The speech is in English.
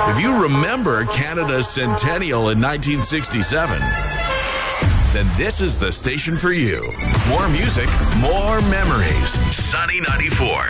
If you remember Canada's centennial in 1967, then this is the station for you. More music, more memories. Sunny 94.